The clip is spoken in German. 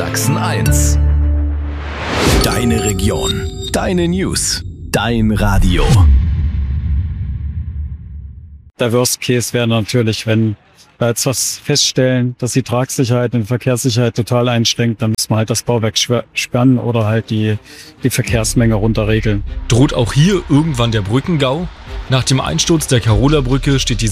Sachsen 1. Deine Region, deine News, dein Radio. Der Worst Case wäre natürlich, wenn wir jetzt was feststellen, dass die Tragsicherheit und Verkehrssicherheit total einschränkt, dann muss man halt das Bauwerk sperren oder halt die Verkehrsmenge runterregeln. Droht auch hier irgendwann der Brückengau? Nach dem Einsturz der Karola Brücke steht die